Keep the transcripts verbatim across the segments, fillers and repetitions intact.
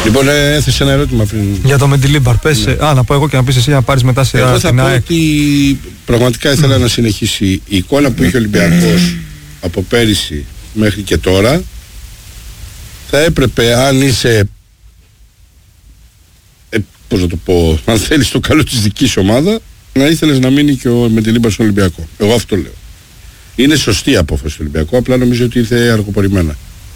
Λοιπόν, έθεσε ένα ερώτημα πριν. Για το Μεντιλίμπαρ, πες. Ναι. Α, να πω εγώ και να πεις εσύ να πάρεις μετά σειρά. Εγώ θα πω ΑΕΚ. Ότι πραγματικά ήθελα mm. να συνεχίσει η εικόνα που είχε ο Ολυμπιακός από πέρυσι μέχρι και τώρα. Θα έπρεπε, αν είσαι, ε, πώς να το πω, αν θέλεις το καλό της δικής ομάδα, να ήθελες να μείνει και ο Μεντιλίμπαρ στον Ολυμπιακό. Εγώ αυτό λέω. Είναι σωστή η απόφαση του Ολυμπιακού, απλά νομίζω ότι ήρθε αργοπορημένα.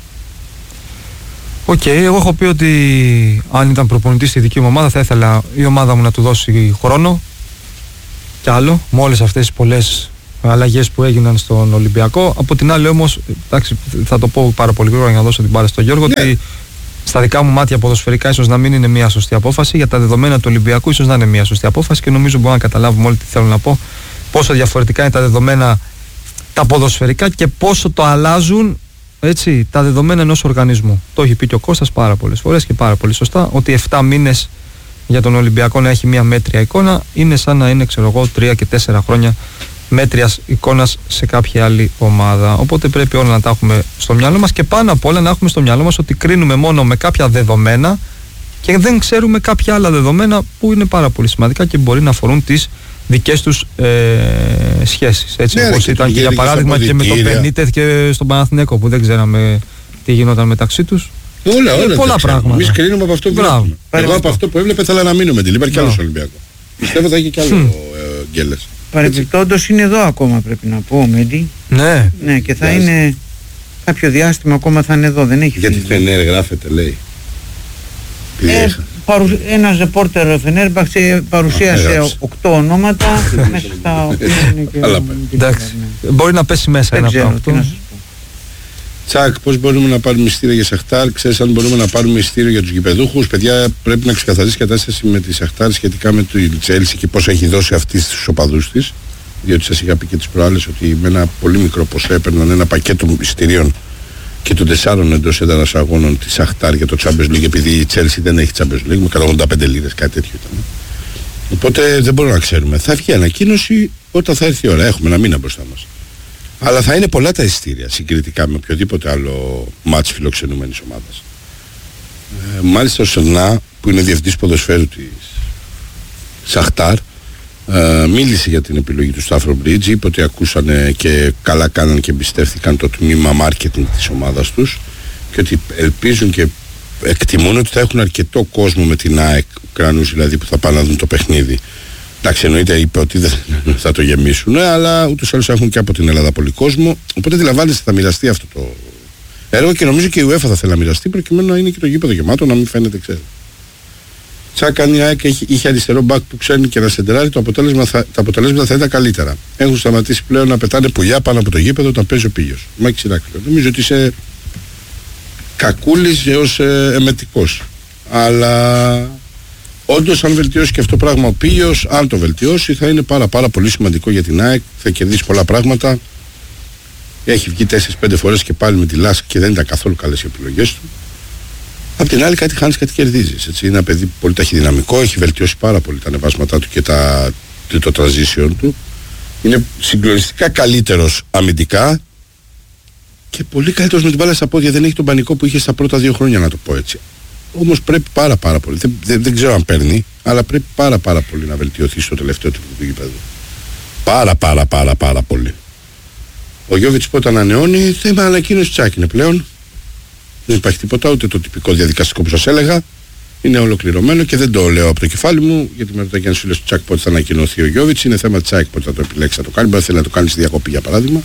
Οκ, okay, εγώ έχω πει ότι αν ήταν προπονητής στη δική μου ομάδα θα ήθελα η ομάδα μου να του δώσει χρόνο κι άλλο, με όλες αυτές τις πολλές αλλαγές που έγιναν στον Ολυμπιακό. Από την άλλη όμως, εντάξει, θα το πω πάρα πολύ γρήγορα για να δώσω την μπάλα στον Γιώργο, ναι. ότι στα δικά μου μάτια ποδοσφαιρικά ίσως να μην είναι μια σωστή απόφαση, για τα δεδομένα του Ολυμπιακού ίσως να είναι μια σωστή απόφαση και νομίζω μπορούμε να καταλάβουμε όλοι τι θέλω να πω, πόσο διαφορετικά είναι τα δεδομένα τα ποδοσφαιρικά και πόσο το αλλάζουν, έτσι, τα δεδομένα ενός οργανισμού. Το έχει πει και ο Κώστας πάρα πολλές φορές και πάρα πολύ σωστά, ότι επτά μήνες για τον Ολυμπιακό να έχει μια μέτρια εικόνα είναι σαν να είναι, ξέρω εγώ, τρία και τέσσερα χρόνια μέτριας εικόνας σε κάποια άλλη ομάδα. Οπότε πρέπει όλα να τα έχουμε στο μυαλό μας και πάνω απ' όλα να έχουμε στο μυαλό μας ότι κρίνουμε μόνο με κάποια δεδομένα και δεν ξέρουμε κάποια άλλα δεδομένα που είναι πάρα πολύ σημαντικά και μπορεί να αφορούν τις δικές τους ε, σχέσεις. Έτσι, ναι, όπως ήταν και για παράδειγμα και με τον Πενίτεθ και στον Παναθηναίκο που δεν ξέραμε τι γινόταν μεταξύ τους. Όλα, όλα. Πολλά πράγματα. Εμείς κρίνουμε από αυτό που βλέπουμε. Εγώ από αυτό που έβλεπε θέλω να μείνω με την Λίμπαρ και άλλος Ολυμπιακό. Πιστεύω θα έχει και άλλο ε, Γκέλες. Παρεμπιπτόντως είναι εδώ ακόμα, πρέπει να πω, ο Μέντι. Ναι. Ναι, και θα Λάζε. είναι κάποιο διάστημα ακόμα θα είναι εδώ, δεν έχει γιατί φύγει. Γιατί Φενέρ γράφεται, λέει. Ε, παρου... Ένας ρεπόρτερ Φενέρμπαχτσε παρουσίασε οκτώ ονόματα μέσα στα οποία είναι και... Εντάξει, μπορεί να πέσει μέσα ένα από αυτό. Τσακ, πώς μπορούμε να πάρουμε ειστήριο για Σαχτάρ, ξέρεις αν μπορούμε να πάρουμε ειστήριο για τους γηπεδούχους. Παιδιά, πρέπει να ξεκαθαρίσει η κατάσταση με τη Σαχτάρ σχετικά με τη Τσέλσι και πώς έχει δώσει αυτή στους οπαδούς της. Διότι σας είχα πει και τις προάλλες ότι με ένα πολύ μικρό ποσό έπαιρναν ένα πακέτο ειστηρίων και των τεσσάρων εντός έδρας αγώνων τη Σαχτάρ για το Champions League, επειδή η Chelsea δεν έχει Champions League, με εκατόν ογδόντα πέντε λίρες, κάτι τέτοιο ήταν. Οπότε δεν μπορούμε να ξέρουμε. Θα βγει ανακοίνωση όταν θα έρθει η ώρα. Έχουμε ένα μήνα μπροστά μας. Αλλά θα είναι πολλά τα ειστήρια συγκριτικά με οποιοδήποτε άλλο μάτς φιλοξενούμενης ομάδας. Ε, μάλιστα ο Σερνά, που είναι διευθυντής ποδοσφαίρου της Σαχτάρ, Uh, μίλησε για την επιλογή του Στάφρο Μπρίτζ, είπε ότι ακούσανε και καλά κάναν και εμπιστεύτηκαν το τμήμα marketing της ομάδας τους και ότι ελπίζουν και εκτιμούν ότι θα έχουν αρκετό κόσμο με την ΑΕΚ, Ουκρανούς δηλαδή, που θα πάνε να δουν το παιχνίδι. Εντάξει, εννοείται, είπε ότι δεν θα το γεμίσουν, αλλά ούτως ή άλλως έχουν και από την Ελλάδα πολύ κόσμο, οπότε αντιλαμβάνεστε θα μοιραστεί αυτό το έργο και νομίζω και η UEFA θα θέλει να μοιραστεί προκειμένου να είναι και το γήπεδο γεμάτο, να μην φαίνεται, ξέρω. Τσάκαν η ΑΕΚ είχε αριστερό μπακ που ξέρει και να σεντράρει, το αποτέλεσμα θα, τα αποτελέσματα θα ήταν καλύτερα. Έχουν σταματήσει πλέον να πετάνε πουλιά πάνω από το γήπεδο όταν παίζει ο Πίγιος. Μάκη Σιράκλειο. Νομίζω ότι είσαι κακούλης έως ε, εμετικός. Αλλά όντως αν βελτιώσει και αυτό το πράγμα ο Πίγιος, αν το βελτιώσει θα είναι πάρα πάρα πολύ σημαντικό για την ΑΕΚ. Θα κερδίσει πολλά πράγματα. Έχει βγει τέσσερις πέντε φορές και πάλι με τη Λάσκ και δεν ήταν καθόλου καλές οι επιλογές του. Απ' την άλλη, κάτι χάνεις, κάτι κερδίζεις. Έτσι. Είναι ένα παιδί πολύ ταχυδυναμικό, έχει βελτιώσει πάρα πολύ τα ανεβάσματά του και τα, το transition του. Είναι συγκλονιστικά καλύτερος αμυντικά και πολύ καλύτερος με την μπάλα στα πόδια. Δεν έχει τον πανικό που είχε στα πρώτα δύο χρόνια, να το πω έτσι. Όμως πρέπει πάρα πάρα πολύ. Δεν, δεν, δεν ξέρω αν παίρνει, αλλά πρέπει πάρα πάρα πολύ να βελτιωθεί στο τελευταίο του γήπεδο. Πάρα πάρα πάρα πάρα πολύ. Ο Γιώβιτς πότε ανανεώνει, θέμα ανακοίνωση Τσάκ είναι πλέον. Δεν υπάρχει τίποτα, ούτε το τυπικό διαδικαστικό που σας έλεγα. Είναι ολοκληρωμένο και δεν το λέω από το κεφάλι μου, γιατί με ρωτάει και ένας φίλος του Τσάκ πότε θα ανακοινωθεί ο Γιώβιτς. Είναι θέμα Τσάκ πότε θα το επιλέξει να το κάνει. Μπορεί να το κάνει στη διακοπή για παράδειγμα.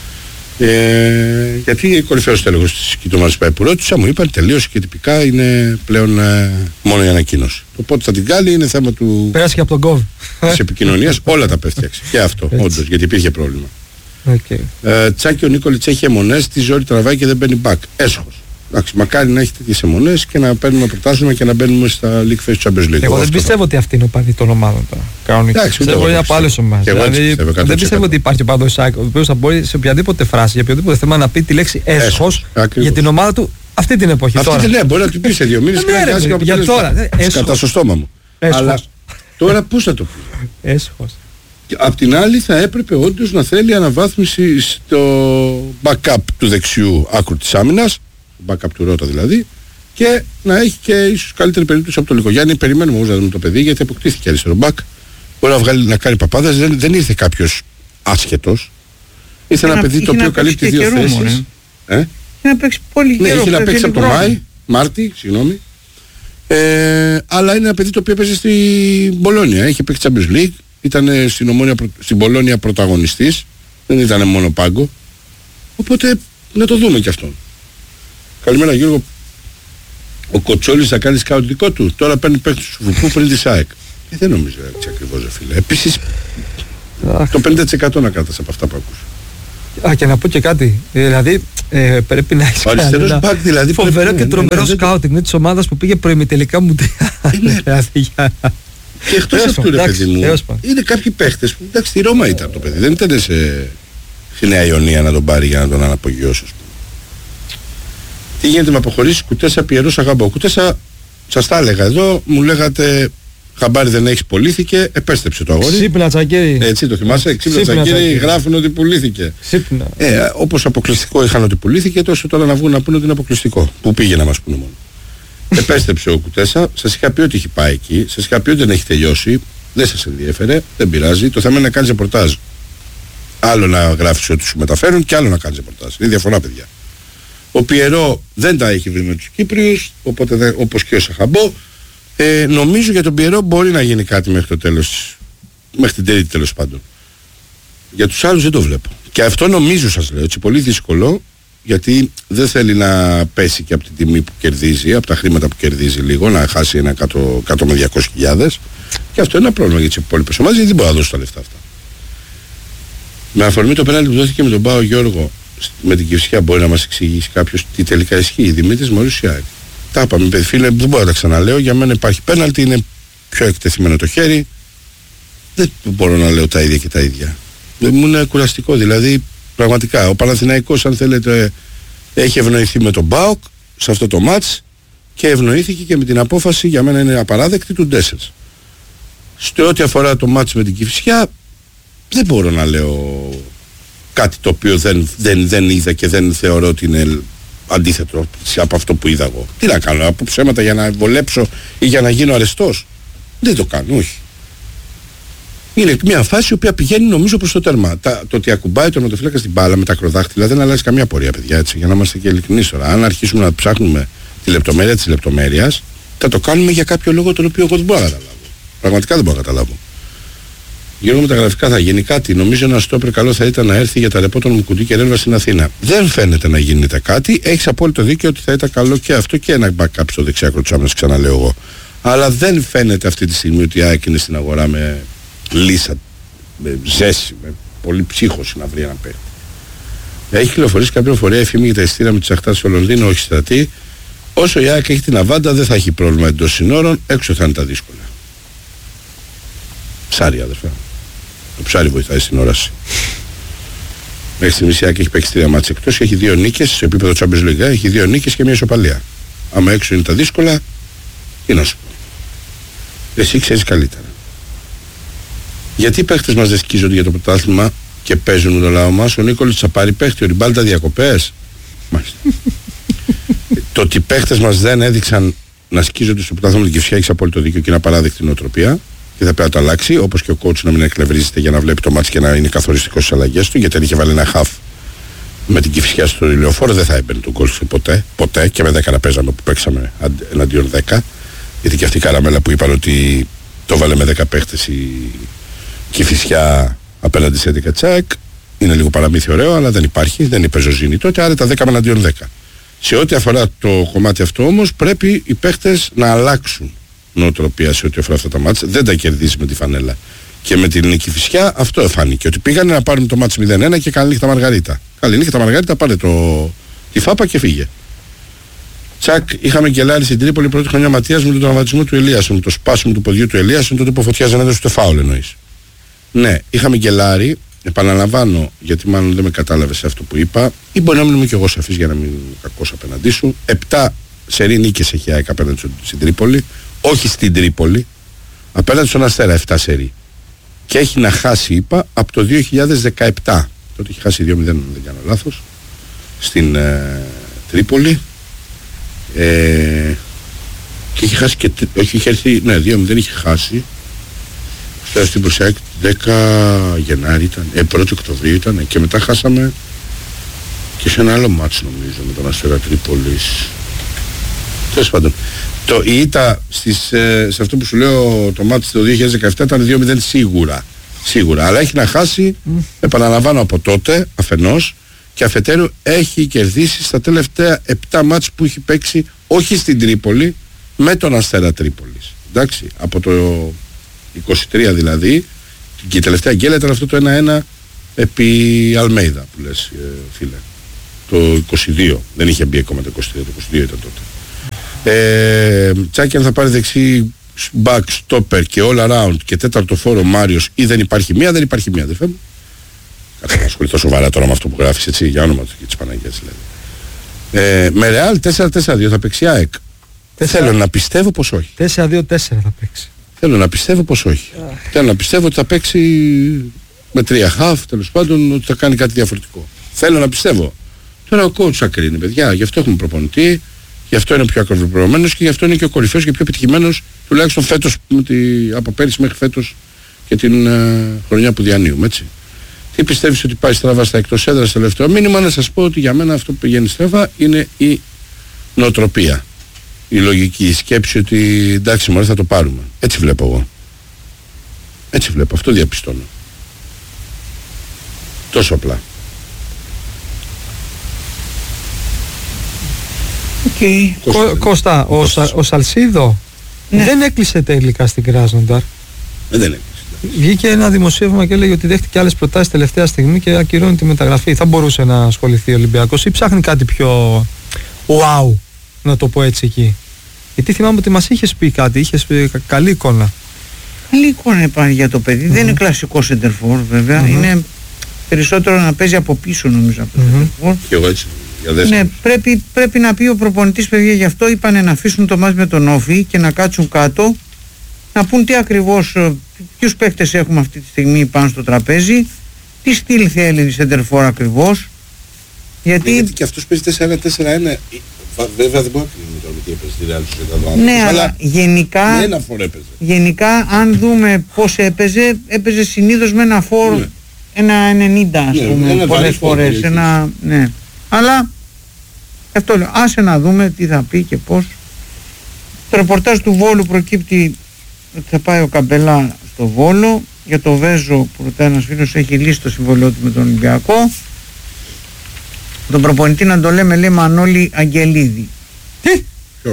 Ε, γιατί ο κορυφαίος τέλεχος της Κιτομάρης Πάη που ρώτησα μου είπαν τελείωσε και τυπικά είναι πλέον ε, μόνο η ανακοίνωση. Το πότε θα την κάνει είναι θέμα του. Πέρασε και από τον κόβ. Της επικοινωνίας, όλα τα πέφτιαξε. Και αυτό, όντως, γιατί υπήρχε πρόβλημα. Okay. Ε, Τσάκη ο Νίκολιτς έχει αιμονές, τη ζόρι τραβάει και δεν μπαίνει back. Έσχος. Εντάξει, μακάρι να έχει τέτοιες αιμονές και να παίρνουμε πρωτάθλημα και να μπαίνουμε στα League Face Champions League. Εγώ δεν πιστεύω ότι αυτή είναι ο παδί των ομάδων τώρα. Κανονικά. Πιστεύω είναι από άλλες ομάδες. Δηλαδή, δεν πιστεύω ότι υπάρχει ο παδός Σάκ, ο οποίος θα μπορεί σε οποιαδήποτε φράση, για οποιοδήποτε θέμα να πει τη λέξη έσχος για την ομάδα του αυτή την εποχή. Αυτή τώρα. Την, ναι, μπορεί να την πει σε δύο μήνες και να κάνει για τώρα. Κατά στο στόμα μου. Αλλά τώρα πώς θα το πει. Έσχος. Απ' την άλλη θα έπρεπε όντως να θέλει αναβάθμιση στο backup του δεξιού άκρου της άμυνας, backup του Ρώτα δηλαδή, και να έχει και ίσως καλύτερη περίπτωση από το Λυκογιάννη. Περιμένουμε όμως να δούμε το παιδί, γιατί αποκτήθηκε αριστερό μπακ. Μπορεί να, βγάλει, να κάνει παπάδες. Δεν, δεν ήρθε κάποιος άσχετος. Ήρθε ένα παιδί το οποίο καλύπτει δύο θέσεις. Ε? Είχε να παίξει πολύ ναι, καιρό. είχε να παίξει από το Μάη, Μάρτι, συγγνώμη. Ε, αλλά είναι ένα παιδί το οποίο παίζει στην Μπολόνια. Είχε παίξει Champions League. Ήταν στην, Ομόνια, στην Μπολόνια πρωταγωνιστής. Δεν ήταν μόνο πάγκο. Οπότε να το δούμε κι αυτόν. Καλημέρα Γιώργο. Ο Κοτσόλης θα κάνει σκάουτ δικό του. Τώρα παίρνει παίκτης του Φουκού πριν τη ΣΑΕΚ. Ε, δεν νομίζω έτσι ακριβώς, φίλε. Επίσης το πενήντα τοις εκατό να κάτας από αυτά που ακούς. Α, και να πω και κάτι. Δηλαδή ε, πρέπει να έχει αριστερός μπακ, δηλαδή. Φοβερό και τρομερό σκάουτινγκ της ομάδας που πήγε προημιτελικά μου. Και εκτός αυτού, ρε παιδί μου, είναι κάποιοι παίχτες που εντάξει στη Ρώμα ήταν το παιδί. Δεν ήταν σε, στη Νέα Ιωνία να τον πάρει για να τον αναπογειώσει. Τι γίνεται με αποχωρήσεις Κουτέσα, Πιερός, Αγαμπό. Κουτέσα, σας τα έλεγα εδώ, μου λέγατε χαμπάρι δεν έχεις, πουλήθηκε, επέστρεψε το αγόρι. Ξύπνα τσακέρι. Έτσι το θυμάσαι, ξύπνα τσακέρι, γράφουν ότι πουλήθηκε. Ξύπνα. Ε, όπως αποκλειστικό είχαν ότι πουλήθηκε, τόσο τώρα να βγουν να πούνε ότι είναι αποκλειστικό. Που πήγε να μας πούνε μόνο. Επέστρεψε ο Κουτέσα, σας είχα πει ότι έχει πάει εκεί, σας είχα πει ότι δεν έχει τελειώσει, δεν σας ενδιέφερε, δεν πειράζει. Το θέμα είναι να κάνεις ρεπορτάζ. Άλλο να γράφεις ότι σου μεταφέρουν και άλλο να κάνεις ρεπορτάζ. Είναι διαφορά, παιδιά. Ο Πιερό δεν τα έχει βρει με τους Κύπριους, οπότε δεν, όπως και ο Σαχαμπό. Ε, νομίζω για τον Πιερό μπορεί να γίνει κάτι μέχρι το τέλος, μέχρι την Τρίτη τέλος πάντων. Για τους άλλους δεν το βλέπω. Και αυτό νομίζω σας λέω, έτσι πολύ δύσκολο, γιατί δεν θέλει να πέσει και από την τιμή που κερδίζει, από τα χρήματα που κερδίζει λίγο, να χάσει ένα κάτω με διακόσιες χιλιάδες. Και αυτό είναι ένα πρόβλημα για τις υπόλοιπες ομάδες, γιατί δεν μπορεί να δώσει τα λεφτά αυτά. Με αφορμή το πέναλτι που δόθηκε με τον Πάο Γιώργο με την Κηφισιά, μπορεί να μας εξηγήσει κάποιος τι τελικά ισχύει? Δημήτρης Μωρουσιάκη. Τα είπαμε, παιδί φίλε, δεν μπορώ να τα ξαναλέω. Για μένα υπάρχει πέναλτι, είναι πιο εκτεθειμένο το χέρι. Δεν μπορώ να λέω τα ίδια και τα ίδια. Δεν μου είναι κουραστικό. Δηλαδή, πραγματικά, ο Παναθηναϊκός, αν θέλετε, έχει ευνοηθεί με τον ΠΑΟΚ σε αυτό το μάτς και ευνοήθηκε και με την απόφαση, για μένα είναι απαράδεκτη, του Ντέσσερς. Στο ό,τι αφορά το μάτς με την Κηφισιά, δεν μπορώ να λέω κάτι το οποίο δεν, δεν, δεν είδα και δεν θεωρώ ότι είναι αντίθετο από αυτό που είδα εγώ. Τι να κάνω, από ψέματα για να βολέψω ή για να γίνω αρεστός? Δεν το κάνω, όχι. Είναι μια φάση η οποία πηγαίνει νομίζω προς το τέρμα. Τα, το ότι ακουμπάει το τερματοφύλακα στην μπάλα με τα ακροδάχτυλα δεν αλλάζει καμία πορεία, παιδιά, έτσι, για να είμαστε και ειλικρινείς τώρα. Αν αρχίσουμε να ψάχνουμε τη λεπτομέρεια της λεπτομέρειας, θα το κάνουμε για κάποιο λόγο τον οποίο εγώ δεν μπορώ να καταλάβω. Πραγματικά δεν μπορώ να καταλάβω. Γιώργο, με τα γραφικά θα γίνει κάτι? Νομίζω ένα στόπερ καλό θα ήταν να έρθει για τα ρεπό των Μουκουντή και Ρέλβα στην Αθήνα. Δεν φαίνεται να γίνεται κάτι. Έχεις απόλυτο δίκιο ότι θα ήταν καλό και αυτό και ένα backup στο δεξιάκρο της άμυνας, ξαναλέω εγώ. Αλλά δεν φαίνεται αυτή τη στιγμή ότι η ΑΕΚ είναι στην αγορά με λύσα, με ζέση, με πολύ ψύχωση να βρει ένα παίκτη. Έχει κυκλοφορήσει κάποια φορά η φήμη για τα εισιτήρια με τη Σαχτάρ στο Λονδίνο, όχι στρατή. Όσο η ΑΕΚ έχει την Αβάντα, δεν θα έχει πρόβλημα εντός συνόρων, έξω θα είναι τα δύσκολα. Ψάρι, αδερφέ. Το ψάρι βοηθάει στην όραση. Μέχρι στιγμής η ΑΕΚ έχει παίξει τρία μάτς εκτός και έχει δύο νίκες σε επίπεδο Champions League. Έχει δύο νίκες και μια ισοπαλία. Άμα έξω είναι τα δύσκολα, τι να σου πω. Εσύ ξέρεις καλύτερα. Γιατί οι παίχτες μας δεν σκίζονται για το πρωτάθλημα και παίζουν με το λαό μας? Ο Νίκολης θα πάρει παίχτη, ο Ριμπάλτα διακοπές. Μάλιστα. Το ότι οι παίχτες μας δεν έδειξαν να σκίζονται στο πρωτάθλημα με την Κηφισιά, έχει απόλυτο δίκιο και είναι απαράδεκτη νοοτροπία. Και θα πρέπει να το αλλάξει, όπως και ο coach να μην εκνευρίζεται για να βλέπει το μάτς και να είναι καθοριστικός στις αλλαγές του. Γιατί αν είχε βάλει ένα χαφ με την Κηφισιά στο ηλιοφόρο, δεν θα έμπαινε τον γκολ ποτέ, ποτέ. Και με δέκα να παίζαμε που παίξαμε εναντίον δέκα. Γιατί και αυτή η καραμέλα που είπαν ότι το βάλε με δέκα παίχτες η Κηφισιά απέναντι σε έντεκα τσάκ, είναι λίγο παραμύθι ωραίο, αλλά δεν υπάρχει, δεν είπε ζωζίνη τότε, άρα τα δέκα με εναντίον δέκα. Σε ό,τι αφορά το κομμάτι αυτό όμως, πρέπει οι παίχτες να αλλάξουν νοοτροπία σε ό,τι αφορά αυτά τα μάτς. Δεν τα κερδίζει με τη φανέλα. Και με την Κηφισιά αυτό εφάνηκε. Ότι πήγανε να πάρουν το μάτς μηδέν ένα και καλή νύχτα Μαργαρίτα. Καλή νύχτα Μαργαρίτα, πάρε το... τη φάπα και φύγε. Τσακ, είχαμε γκελάρει στην Τρίπολη πρώτη χρονιά Ματίας με τον τραυματισμό του Ελίασον, το σπάσιμο του ποδιού του Ελίασον, τότε που φωτιάζει να δώσει το φάουλ εννοείς. Ναι, είχαμε γκελάρει, επαναλαμβάνω, γιατί μάλλον δεν με κατάλαβε σε αυτό που είπα, ή μπορεί να μην είμαι κι εγώ σαφής για να μην είμαι κακός απέναντί σου. Επτά σερί νίκες έχει ΑΕΚ απέναντι στην Τρίπολη, όχι στην Τρίπολη, απέναντι στον Αστέρα, επτά σερί. Και έχει να χάσει, είπα, από το δύο χιλιάδες δεκαεπτά. Τότε έχει χάσει δύο μηδέν, αν δεν κάνω λάθος, στην ε, Τρίπολη. Ε, και είχε χάσει και, όχι είχε έρθει, ναι, δύο μηδέν είχε χάσει. Στο στην Προσέκ δέκα Γενάρη ήταν, ε, πρώτη Οκτωβρίου ήταν, και μετά χάσαμε και σε ένα άλλο μάτσο νομίζω με τον Αστέρα Τρίπολης. Τέλος πάντων, το η ήττα στις, ε, σε αυτό που σου λέω το μάτσο το δύο χιλιάδες δεκαεπτά ήταν δύο μηδέν σίγουρα, σίγουρα, αλλά έχει να χάσει, mm. επαναλαμβάνω, από τότε αφενός, και αφετέρου έχει κερδίσει στα τελευταία επτά μάτς που έχει παίξει, όχι στην Τρίπολη, με τον Αστέρα Τρίπολης. Εντάξει, από το είκοσι τρία δηλαδή, και η τελευταία γκέλα ήταν αυτό το ένα ένα επί Αλμέιδα που λες, ε, φίλε. Το είκοσι δύο, δεν είχε μπει ακόμα το είκοσι τρία, το είκοσι δύο ήταν τότε. Ε, Τσάκη, αν θα πάρει δεξί back, stopper και all around και τέταρτο φόρο Μάριος, ή δεν υπάρχει μία, δεν υπάρχει μία, αδερφέ μου. Κάτσε να ασχοληθώ σοβαρά τώρα με αυτό που γράφεις, έτσι, για όνομα του και της Παναγίας δηλαδή. Ε, με Ρεάλ τέσσερα τέσσερα δύο θα παίξει ΑΕΚ. Θέλω να πιστεύω πως όχι. τέσσερα δύο τέσσερα θα παίξει. Θέλω να πιστεύω πως όχι. Yeah. Θέλω να πιστεύω ότι θα παίξει με τρία half, τέλος πάντων, ότι θα κάνει κάτι διαφορετικό. Θέλω να πιστεύω. Τώρα ο coach θα κρίνει, παιδιά, γι' αυτό έχουμε προπονητή, γι' αυτό είναι πιο ακροβεπρωμένος και γι' αυτό είναι και ο κορυφαίος και πιο επιτυχημένος, τουλάχιστον φέτος, από πέρυσι μέχρι φέτος και την uh, χρονιά που διανύουμε, έτσι. Τι πιστεύεις ότι πάει στραβά στα εκτός έδρας, τελευταίο μήνυμα? Να σας πω ότι για μένα αυτό που πηγαίνει στραβά είναι η νοοτροπία. Η λογική, η σκέψη ότι εντάξει μωρέ θα το πάρουμε. Έτσι βλέπω εγώ. Έτσι βλέπω, αυτό διαπιστώνω. Τόσο απλά. Okay. Κώστα, Κώστα, ο, Σα, ο Σαλσίδο ναι. δεν έκλεισε τελικά στην Κράσνονταρ. Ε, δεν έκλεισε. Βγήκε ένα δημοσίευμα και έλεγε ότι δέχτηκε άλλες προτάσεις τελευταία στιγμή και ακυρώνει τη μεταγραφή. Θα μπορούσε να ασχοληθεί ο Ολυμπιακός ή ψάχνει κάτι πιο wow, να το πω έτσι εκεί? Γιατί θυμάμαι ότι μας είχες πει κάτι, είχες πει καλή εικόνα. Καλή εικόνα υπάρχει για το παιδί. Mm-hmm. Δεν είναι κλασικό σεντερφόρ βέβαια. Mm-hmm. Είναι περισσότερο να παίζει από πίσω νομίζω από το mm-hmm. σεντερφόρ. Και εγώ έτσι. Ναι, πρέπει, πρέπει να πει ο προπονητής, παιδιά, γι' αυτό είπανε να αφήσουν το μάτς με τον Όφη και να κάτσουν κάτω να πούν τι ακριβώς, ποιους παίκτες έχουμε αυτή τη στιγμή πάνω στο τραπέζι, τι στυλ θέλει η σεντερφόρ ακριβώς. Γιατί... γιατί και αυτός παίζει τέσσερα τέσσερα ένα. Βέβαια δεν μπορεί να κρίνουμε τώρα τι έπαιζε στη Ρεάλ Σοσιεδάδ. Ναι, αλλά γενικά, με ένα φόρ έπαιζε. Γενικά, αν δούμε πώς έπαιζε, έπαιζε συνήθως με ένα φόρ, ναι. ένα ενενήντα ας ναι, πούμε, πολλές φορές. Ένα, ναι. Αλλά, αυτό λέω, άσε να δούμε τι θα πει και πώς. Το ρεπορτάζ του Βόλου προκύπτει ότι θα πάει ο Καμπελά στο Βόλο. Για το Βέζο, που ρωτάει ένας φίλος, έχει λύσει το συμβολό του με τον Ολυμπιακό. Τον προπονητή να το λέμε, λέει Μανώλη Αγγελίδη. Τι?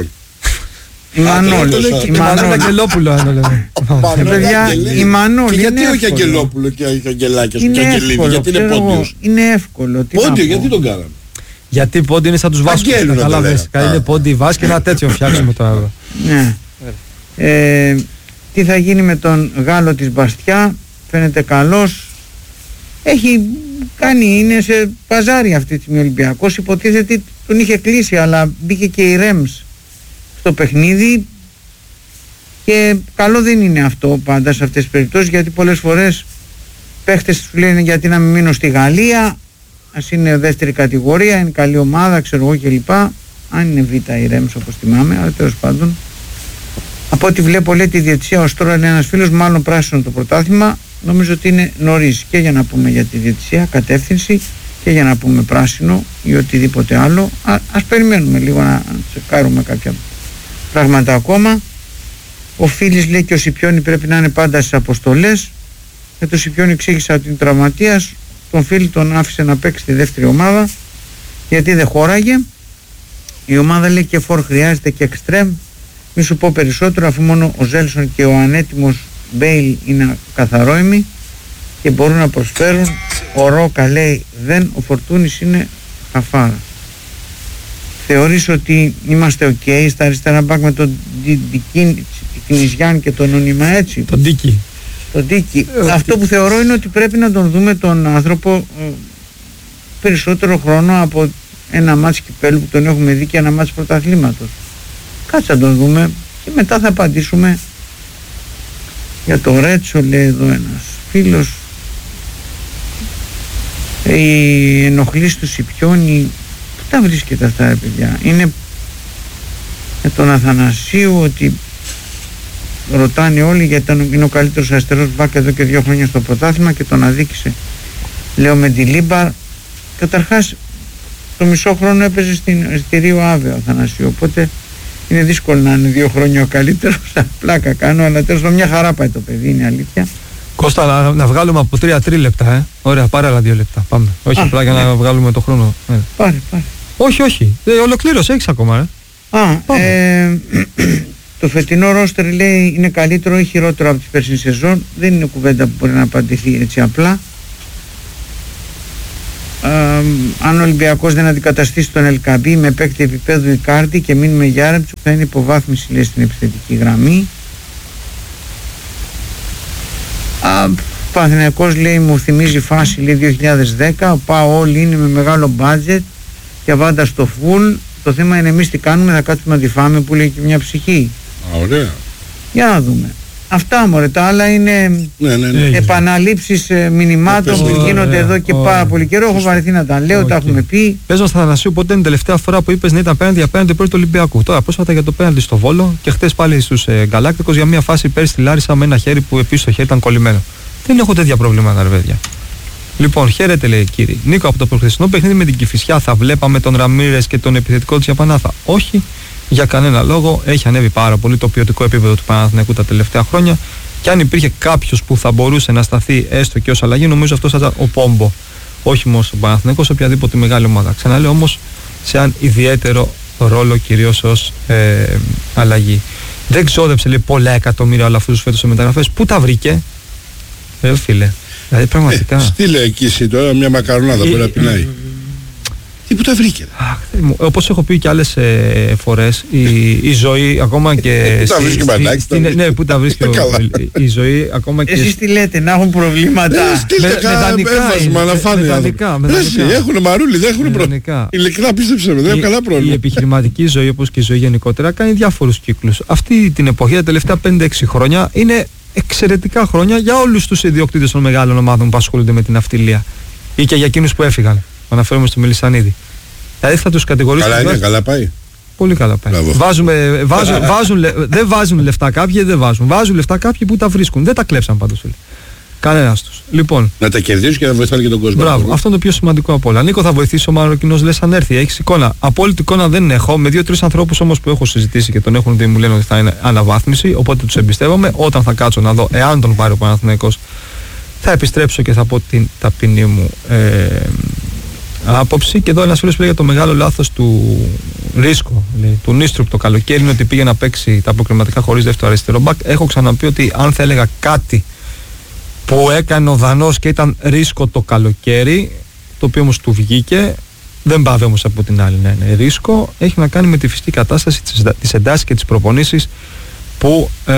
Η Μανώλη. Η Μανώλη Αγγελόπουλο αν το λέμε. Παιδιά, η Μανώλη. Και γιατί όχι Αγγελόπουλο και όχι Αγγελάκια και Αγγελίδη? Γιατί είναι πόντιος? Είναι εύκολο. Πόντιο, γιατί τον κάναμε? Γιατί πόντι είναι σαν τους Βάσκους. Κατάλαβες. Είναι πόντι Βάσκοι, ένα τέτοιο φτιάξουμε τώρα. Ναι. Τι θα γίνει με τον Γάλλο της Μπαστιά? Φαίνεται καλός. Έχει κάνει, είναι σε παζάρι αυτή τη στιγμή ο Ολυμπιακός. Υποτίθεται τον είχε κλείσει, αλλά μπήκε και η Ρέμς στο παιχνίδι και καλό δεν είναι αυτό πάντα σε αυτές τις περιπτώσεις, γιατί πολλές φορές παίχτες σου λένε γιατί να μην μείνω στη Γαλλία, ας είναι δεύτερη κατηγορία, είναι καλή ομάδα, ξέρω εγώ κλπ. Αν είναι β' η Ρέμς όπως θυμάμαι, αλλά τέλος πάντων. Από ό,τι βλέπω, λέει, τη διαιτησία ως τώρα, είναι ένας φίλος, μάλλον πράσινο το πρωτάθλημα. Νομίζω ότι είναι νωρίς και για να πούμε για τη διαιτησία, κατεύθυνση, και για να πούμε πράσινο ή οτιδήποτε άλλο. Α, ας περιμένουμε λίγο να τσεκάρουμε κάποια πράγματα ακόμα. Ο Φίλης λέει και ο Σιπιόνι πρέπει να είναι πάντα στις αποστολές. Με τον Σιπιόνι εξήγησα ότι είναι τραυματίας. Τον Φίλη τον άφησε να παίξει στη δεύτερη ομάδα γιατί δεν χώραγε. Η ομάδα, λέει, και φορ χρειάζεται και εξτρέμ. Μη σου πω περισσότερο, αφού μόνο ο Ζέλσον και ο ανέτοιμος Μπέιλ είναι καθαρόιμοι και μπορούν να προσφέρουν. Ο Ρόκα, λέει, δεν, ο Φορτούνης είναι χαφάρα. Θεωρείς ότι είμαστε ok στα αριστερά μπακ με τον Κινιζιάν και τον Ονίμα, έτσι? Τον Ντίκι. Τον Ντίκι. Ε, Αυτό που θεωρώ είναι ότι πρέπει να τον δούμε τον άνθρωπο ε, περισσότερο χρόνο από ένα μάτς κυπέλλου που τον έχουμε δει και ένα μάτς πρωταθλήματος. Κάτσε να τον δούμε και μετά θα απαντήσουμε. Για το Ρέτσο, λέει εδώ ένας φίλος, οι ενοχλήσεις του Σιπιόνι, πού τα βρίσκεται αυτά, ρε παιδιά? Είναι με τον Αθανασίου, ότι ρωτάνε όλοι γιατί είναι ο καλύτερος αριστερός μπακ εδώ και δύο χρόνια στο πρωτάθλημα και τον αδίκησε, λέω, με τη Λίμπαρ. Καταρχάς το μισό χρόνο έπαιζε στην, στη Ρίο Άβε ο Αθανασίου, οπότε είναι δύσκολο να είναι δύο χρόνια ο καλύτερος. Πλάκα κάνω, αλλά τέλος πάντων μια χαρά πάει το παιδί, είναι αλήθεια. Κώστα, να, να βγάλουμε από τρία τρίλεπτα, ε. Ωραία, πάρε άλλα δύο λεπτά. Πάμε. Όχι, απλά για ναι. να βγάλουμε το χρόνο. Ε. Πάρε, πάρε. Όχι, όχι. Ε, ολοκλήρωσε, έχεις ακόμα, ε. Α, ε, το φετινό ρόστερ, λέει, είναι καλύτερο ή χειρότερο από τη περσινή σεζόν. Δεν είναι κουβέντα που μπορεί να απαντηθεί έτσι απλά. Ε, αν ο Ολυμπιακός δεν αντικαταστήσει τον Ελκαμπή με παίκτη επίπεδου Ικάρντι και μείνει με Γιάρεμτσουκ, θα είναι υποβάθμιση, λέει, στην επιθετική γραμμή. Α, Παναθηναϊκός, λέει, μου θυμίζει φάση, λέει, δύο χιλιάδες δέκα. Ο ΠΑΟ όλοι είναι με μεγάλο μπάτζετ και αβάντα στο φουλ. Το θέμα είναι εμείς τι κάνουμε, θα κάτσουμε να τη φάμε, που λέει και μια ψυχή. Α, ωραία. Για να δούμε. Αυτά, μωρέ, τα άλλα είναι ναι, ναι, ναι. επαναλήψεις ε, μηνυμάτων που γίνονται oh, εδώ oh, και oh, πάρα oh, πολύ καιρό. Έχω βαρεθεί να τα λέω, okay. Τα έχουμε πει. Πες μας, Θανασίου, πότε είναι η τελευταία φορά που είπες να ήταν απέναντι απέναντι πρώτο του Ολυμπιακού? Τώρα πρόσφατα για το πέναντι στο Βόλο και χτες πάλι στους ε, Γκαλάκτικος για μια φάση πέρυσι στη Λάρισα με ένα χέρι που επίσης το χέρι ήταν κολλημένο. Δεν έχω τέτοια προβλήματα, ρε παιδιά. Λοιπόν, χαίρετε, λέει, κύριε Νίκο, από το προχθεσινό παιχνίδι με την Κηφισιά θα βλέπαμε τον Ραμίρες και τον επιθετικό της Γιαπανάθα? Όχι, για κανένα λόγο. Έχει ανέβει πάρα πολύ το ποιοτικό επίπεδο του Παναθηναϊκού τα τελευταία χρόνια. Και αν υπήρχε κάποιος που θα μπορούσε να σταθεί έστω και ως αλλαγή, νομίζω αυτός θα ήταν ο Πόμπο. Όχι μόνο στον Παναθηναϊκό, σε οποιαδήποτε μεγάλη ομάδα. Ξαναλέω όμως σε έναν ιδιαίτερο ρόλο, κυρίως ως ε, αλλαγή. Δεν ξόδεψε, λέει, πολλά εκατομμύρια όλα αυτούς τους φέτος σε μεταγραφές. Πού τα βρήκε, ε, φίλε? Δηλαδή πραγματικά. Ε, στείλε εκεί εσύ τώρα μια μακαρονάδα που να πεινάει. Τι που τα βρήκε. Όπως έχω πει και άλλες ε, φορές, η, η ζωή ακόμα και. Πού τα βρίσκει, μαλάκι. Ναι, πού τα βρίσκει η ζωή ακόμα και. Εσείς τι λέτε, να έχουν προβλήματα? Στείλτε κανένα έβασμα να φάνε. Έχουν μαρούλι, δεν έχουν προβλήματα. Ειλικρινά, πίστεψε με, δεν έχουν καλά πρόβλημα. Η επιχειρηματική ζωή, όπως και η ζωή γενικότερα, κάνει διάφορους κύκλους. Αυτή την εποχή, τα τελευταία πέντε έξι χρόνια, είναι εξαιρετικά χρόνια για όλους τους ιδιοκτήτες των μεγάλων ομάδων που ασχολούνται με την ναυτιλία ή και για εκείνους που έφυγαν. Αναφέρομαι στο Μελισσανίδη. Δηλαδή θα τους κατηγορήσουμε. Καλά είναι, καλά πάει. Πολύ καλά πάει. Βάζουμε, βάζουν, βάζουν, δεν βάζουν λεφτά κάποιοι, δεν βάζουν. Βάζουν λεφτά κάποιοι που τα βρίσκουν. Δεν τα κλέψαν πάντως. Κανένας τους. Λοιπόν, να τα κερδίσουν και να βοηθάνε και τον κόσμο. Μπράβο. Αυτό είναι το πιο σημαντικό από όλα. Νίκο, θα βοηθήσει ο Μαροκινός, λες, αν έρθει? Έχεις εικόνα? Απόλυτη εικόνα δεν έχω. Με δύο-τρεις ανθρώπους όμως που έχω συζητήσει και τον έχουν δει, μου λένε ότι θα είναι αναβάθμιση. Οπότε τους εμπιστεύομαι. Όταν θα κάτσω να δω, εάν τον πάρει ο Παναθηναϊκός, θα επιστρέψω και θα πω την ταπεινή μου ε, άποψη. Και εδώ ένας φίλος που λέει για το μεγάλο λάθος του Ρίσκο, λέει, του Νίστρουπ το καλοκαίρι, είναι ότι πήγε να παίξει τα αποκριματικά χωρίς δεύτερο αριστερό μπακ. Έχω ξαναπεί ότι αν θα έλεγα κάτι που έκανε ο Δανός και ήταν Ρίσκο το καλοκαίρι, το οποίο όμως του βγήκε, δεν πάει όμως από την άλλη να είναι Ρίσκο, έχει να κάνει με τη φυσική κατάσταση, τις εντάσεις και τις προπονήσεις που, ε,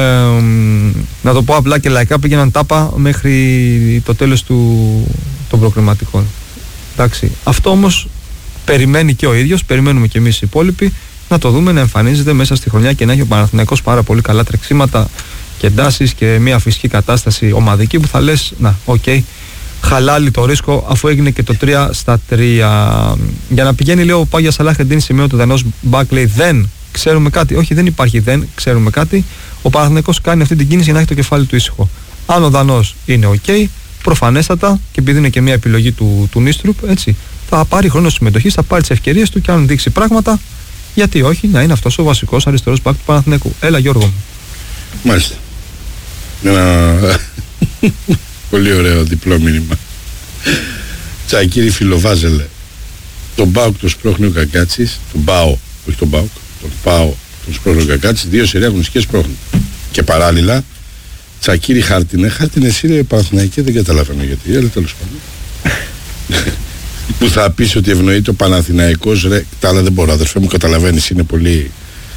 να το πω απλά και λαϊκά, πήγαιναν τάπα μέχρι το τέλος του, των προκριματικών. Εντάξει. Αυτό όμως περιμένει και ο ίδιος, περιμένουμε και εμείς οι υπόλοιποι, να το δούμε να εμφανίζεται μέσα στη χρονιά και να έχει ο Παναθηναϊκός πάρα πολύ καλά τρεξίματα και εντάσεις και μια φυσική κατάσταση ομαδική που θα λες, να, οκ, okay, χαλάλι το Ρίσκο, αφού έγινε και το τρία στα τρία. Για να πηγαίνει, λέω, ο Πάγια Σαλάχεντίν σημείο του Δανός Μπακ, λέει, δεν ξέρουμε κάτι. Όχι, δεν υπάρχει δεν ξέρουμε κάτι. Ο Παναθηναϊκός κάνει αυτή την κίνηση για να έχει το κεφάλι του ήσυχο. Αν ο Δανός είναι οκ, προφανέστατα, και επειδή είναι και μια επιλογή του, του Νίστρουπ, έτσι, θα πάρει χρόνο συμμετοχής, θα πάρει τις ευκαιρίες του και αν δείξει πράγματα, γιατί όχι, να είναι αυτός ο βασικός αριστερός μπακ του Παναθηναϊκού. Έλα, Γιώργο μου. Μάλιστα. Ένα πολύ ωραίο διπλό μήνυμα. Τσακίρι Φιλοβάζελε. Τον Πάοκ τον σπρώχνει ο Κακάτσης, τον Πάο, όχι τον Πάοκ, τον Πάο τον σπρώχνει ο Κακάτσης, δύο σειρά αγωνιστικές σπρώχνει. Και παράλληλα, Τσακίρι Χάρτινε, Χάρτινε εσύ είναι Παναθηναϊκή, δεν καταλαβαίνω γιατί, αλλά τέλος πάντων. Που θα πεις ότι ευνοεί το Παναθηναϊκός, ρε, τα άλλα δεν μπορώ, αδερφέ μου, καταλαβαίνεις, είναι πολύ.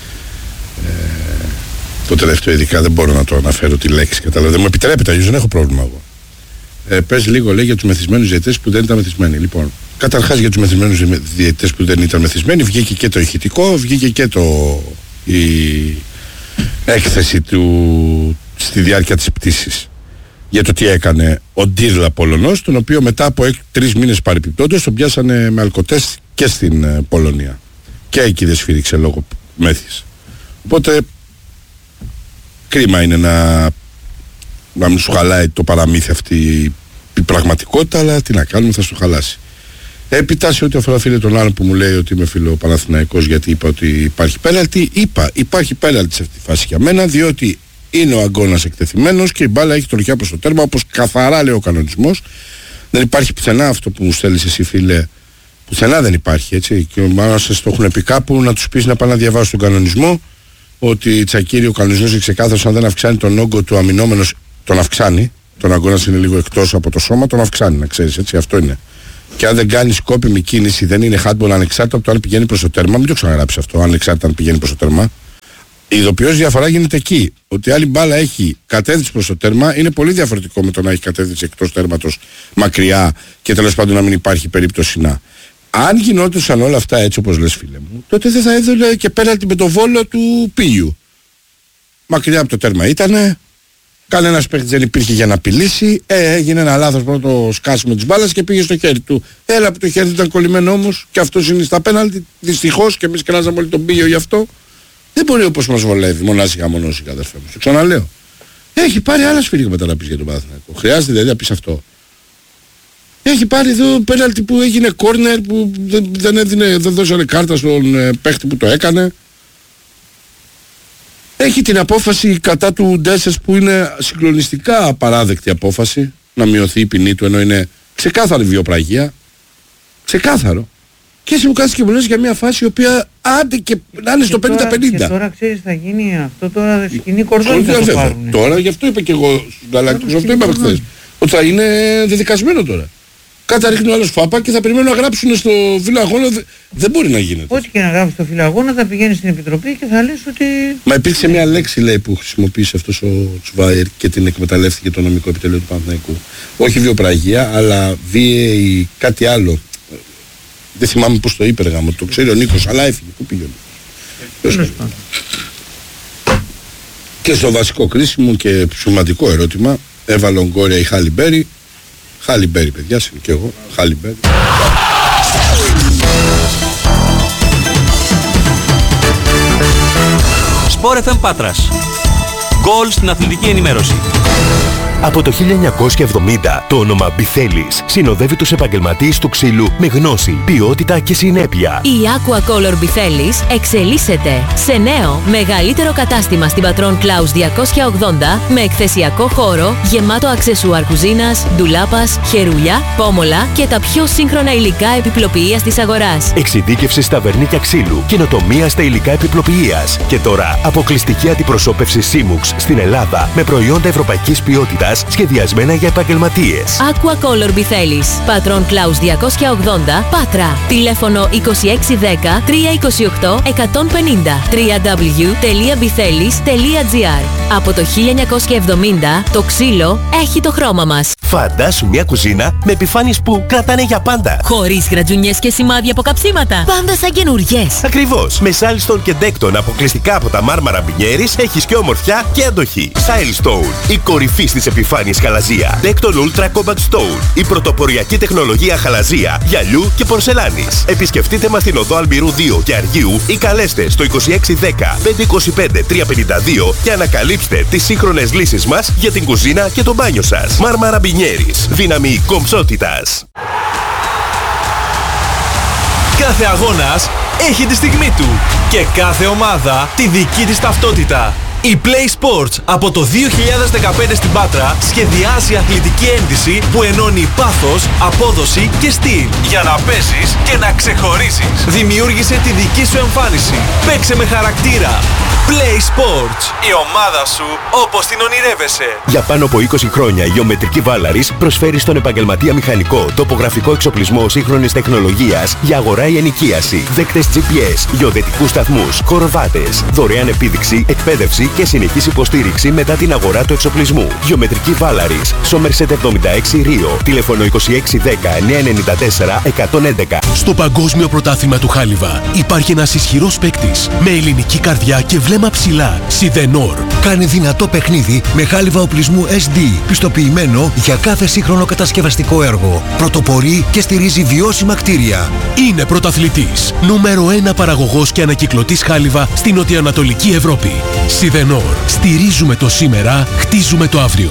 Ε, το τελευταίο ειδικά δεν μπορώ να το αναφέρω τη λέξη, καταλαβαίνω. Δεν μου επιτρέπεται, αλλιώς δεν έχω πρόβλημα εγώ. Ε, πες λίγο, λέει, για τους μεθυσμένους διαιτητές που δεν ήταν μεθυσμένοι. Λοιπόν, καταρχάς για τους μεθυσμένους διαιτητές που δεν ήταν μεθυσμένοι, βγήκε και το ηχητικό, βγήκε και το, η έκθεση του στη διάρκεια της πτήσης για το τι έκανε ο Ντύρλα Πολωνός, τον οποίο μετά από τρεις μήνες παρεπιπτόντως τον πιάσανε με αλκοτέστ και στην ε, Πολωνία. Και εκεί δεν σφύριξε λόγω μέθης Οπότε κρίμα είναι να, να μην σου χαλάει το παραμύθι αυτή η πραγματικότητα, αλλά τι να κάνουμε, θα σου χαλάσει. Έπειτα, σε ό,τι αφορά, φίλε, τον άλλον που μου λέει ότι είμαι φίλο Παναθηναϊκός γιατί είπα ότι υπάρχει πέναλτι, είπα υπάρχει πέναλτι σε αυτή τη φάση για μένα, διότι είναι ο αγκώνας εκτεθειμένος και η μπάλα έχει τροχιά προς το τέρμα, όπως καθαρά λέει ο κανονισμός. Δεν υπάρχει πουθενά αυτό που μου στέλνεις εσύ, φίλε. Πουθενά δεν υπάρχει, έτσι. Και μάλλον σας το έχουν πει κάπου, να τους πεις να πάνε να διαβάσουν τον κανονισμό. Ότι τσακίρι, ο κανονισμός είναι ξεκάθαρος, αν δεν αυξάνει τον όγκο του αμυνόμενος, τον αυξάνει. Τον αγκώνας είναι λίγο εκτός από το σώμα, τον αυξάνει, να ξέρεις, έτσι. Αυτό είναι. Και αν δεν κάνει σκόπιμη κίνηση, δεν είναι handball ανεξάρτητα από το αν πηγαίνει προς το τέρμα. Μην το ξαναγράψει αυτό, ανεξάρτητα αν πηγαίνει προς το τέρμα. Η ειδοποιώς διαφορά γίνεται εκεί. Ότι άλλη μπάλα έχει κατεύθυνση προς το τέρμα είναι πολύ διαφορετικό με το να έχει κατεύθυνση εκτός τέρματος μακριά και τέλος πάντων να μην υπάρχει περίπτωση να. Αν γινόντουσαν όλα αυτά έτσι όπως λες, φίλε μου, τότε δεν θα έδωνε και πέναλτι με το βόλο του Πίλιου. Μακριά από το τέρμα ήτανε. Κανένας παίκτης δεν υπήρχε για να απειλήσει. Ε, έγινε ένα λάθος πρώτο σκάσιμο της μπάλας και πήγε στο χέρι του. Έλα που το χέρι του ήταν κολλημένο όμως και αυτό είναι στα πέναλτι. Δυστυχώς και εμείς κράζαμε όλοι τον Πίλιο γι' αυτό. Δεν μπορεί όπως μας βολεύει, μονάσικα μονόσικα, αδερφέ μου. Το ξαναλέω. Έχει πάρει άλλα σφυρίγματα να πεις για τον Παναθηναϊκό. Χρειάζεται δηλαδή να πεις αυτό. Έχει πάρει εδώ πέναλτι που έγινε κόρνερ που δεν, δεν, έδινε, δεν δώσανε κάρτα στον ε, παίχτη που το έκανε. Έχει την απόφαση κατά του Ντέσσες που είναι συγκλονιστικά απαράδεκτη απόφαση να μειωθεί η ποινή του, ενώ είναι ξεκάθαρη βιοπραγία. Ξεκάθαρο. Και εσύ μου κάθεσαι και μου λες για μια φάση η οποία άντε και να είναι στο πενήντα πενήντα. Και τώρα ξέρεις θα γίνει αυτό τώρα σκηνή κορδόνι θα το πάρουν. Τώρα γι' αυτό είπα και εγώ στους Γαλάκτικους, αυτό είπα χθες. Ότι θα είναι δεδικασμένο τώρα. Καταρρίχνει ο άλλος φάπα και θα περιμένουν να γράψουν στο φιλαγόνο. Δεν μπορεί να γίνεται. Ό,τι και να γράψει στο φιλαγόνο θα πηγαίνει στην επιτροπή και θα λες ότι. Μα υπήρξε μια λέξη, λέει, που χρησιμοποίησε αυτός ο Τσβάιερ και την εκμεταλλεύτηκε το νομικό επιτελείο του Παναθηναϊκού. Όχι βιοπραγία, αλλά βίαιη κάτι άλλο. Δεν θυμάμαι πώς το είπε, γάμο. Το ξέρει ο Νίκος, αλλά έφυγε. Πού πήγε ο Νίκος. Και στο βασικό κρίσιμο και σημαντικό ερώτημα, έβαλε ογκόρια η Χάλι Μπέρι. Χάλι Μπέρι, παιδιά, είμαι και εγώ. Χάλι Μπέρι. Sport εφ εμ Πάτρας. Γκολ στην αθλητική ενημέρωση. Από το χίλια εννιακόσια εβδομήντα το όνομα Μπιθέλης συνοδεύει τους επαγγελματίες του ξύλου με γνώση, ποιότητα και συνέπεια. Η Aquacolor Μπιθέλης εξελίσσεται σε νέο, μεγαλύτερο κατάστημα στην Πατρών Κλάους διακόσια ογδόντα με εκθεσιακό χώρο γεμάτο αξεσουάρ κουζίνας, ντουλάπας, χερούλια, πόμολα και τα πιο σύγχρονα υλικά επιπλοποιείας της αγοράς. Εξειδίκευση στα βερνίκια ξύλου, καινοτομία στα υλικά επιπλοποιείας και τώρα αποκλειστική αντιπροσώπευση Σίμουξ στην Ελλάδα με προϊόντα ευρωπαϊκής ποιότητας σχεδιασμένα για επαγγελματίες. Aquacolor Μπιθέλης, Πατρών Κλάους διακόσια ογδόντα, Πάτρα. Τηλέφωνο είκοσι έξι δέκα τριακόσια είκοσι οκτώ εκατόν πενήντα. double-u double-u double-u τελεία μπιθέλης τελεία τζι άρ. Από το χίλια εννιακόσια εβδομήντα το ξύλο έχει το χρώμα μας. Φαντάσου μια κουζίνα με επιφάνειες που κρατάνε για πάντα. Χωρίς γρατζουνιές και σημάδια από καψίματα. Πάντα σαν καινούριες. Ακριβώς. Με Silestone και Decton αποκλειστικά από τα μάρμαρα Μπινιέρης έχεις και ομορφιά και αντοχή. Silestone, η κορυφή στις επιφάνειες χαλαζία. Decton Ultra Compact Stone, η πρωτοποριακή τεχνολογία χαλαζία, γυαλιού και πορσελάνης. Επισκεφτείτε μας στην οδό Αλμπυρού δύο και Αργίου ή καλέστε στο είκοσι έξι δέκα πεντακόσια είκοσι πέντε τριακόσια πενήντα δύο και ανακαλύψτε τις σύγχρονες λύσεις μας για την κουζίνα και το μπάνιο σας. Μάρμαρα Μπινιέρης, δύναμη κομψότητας. Κάθε αγώνας έχει τη στιγμή του και κάθε ομάδα τη δική της ταυτότητα. Η Play Sports από το δύο χιλιάδες δεκαπέντε στην Πάτρα σχεδιάζει αθλητική ένδυση που ενώνει πάθος, απόδοση και στυλ για να παίζεις και να ξεχωρίσεις. Δημιούργησε τη δική σου εμφάνιση. Παίξε με χαρακτήρα. Play Sports. Η ομάδα σου όπως την ονειρεύεσαι. Για πάνω από είκοσι χρόνια η Γεωμετρική Βάλαρης προσφέρει στον επαγγελματία μηχανικό τοπογραφικό εξοπλισμό σύγχρονης τεχνολογίας για αγορά ή ενοικίαση, δέκτες τζι πι ες, γεωδετικούς σταθμούς, χορβάτες, δωρεάν επίδειξη, εκπαίδευση και συνεχής υποστήριξη μετά την αγορά του εξοπλισμού. Γεωμετρική Βάλαρης, Σόμερσετ εβδομήντα έξι Ρίο, τηλέφωνο είκοσι έξι δέκα εννιακόσια ενενήντα τέσσερα εκατόν έντεκα. Στο παγκόσμιο πρωτάθλημα του Χάλιβα υπάρχει ένας ισχυρός παίκτης με ελληνική καρδιά και βλέμμα ψηλά. Σιδενόρ. Κάνε δυνατό παιχνίδι με χάλιβα οπλισμού ες ντι, πιστοποιημένο για κάθε σύγχρονο κατασκευαστικό έργο. Πρωτοπορεί και στηρίζει βιώσιμα κτίρια. Είναι πρωταθλητής. Νούμερο ένα παραγωγός και ανακυκλωτής χάλιβα στην νοτιοανατολική Ευρώπη. Σιδενόρ. Στηρίζουμε το σήμερα, χτίζουμε το αύριο.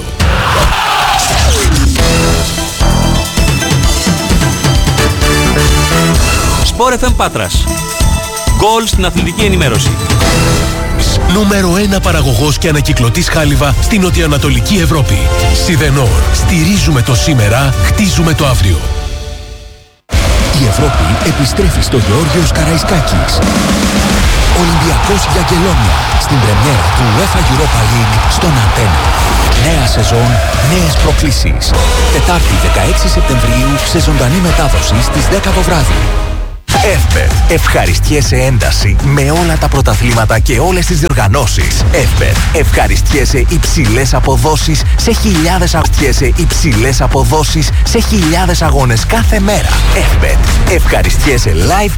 Sport εφ εμ Πάτρας. Γκολ στην αθλητική ενημέρωση. Νούμερο ένα παραγωγός και ανακυκλωτής χάλιβα στην νοτιοανατολική Ευρώπη. Σιδενόρ. Στηρίζουμε το σήμερα, χτίζουμε το αύριο. Η Ευρώπη επιστρέφει στο Γεώργιος Καραϊσκάκης. Ολυμπιακός Γιαγγελόνια στην πρεμιέρα του UEFA Europa League στον Αντένα. Νέα σεζόν, νέες προκλήσεις. Τετάρτη δεκαέξι Σεπτεμβρίου σε ζωντανή μετάδοση στις δέκα το βράδυ. εΦ μπετ. Ευχαριστιέσαι ένταση με όλα τα πρωταθλήματα και όλες τις διοργανώσεις. εφ μπετ. Ευχαριστιέσαι υψηλές αποδόσεις σε χιλιάδες Ευχαριστιέσαι υψηλές αποδόσεις σε χιλιάδες αγώνες κάθε μέρα. εφ μπετ. Ευχαριστιέσαι live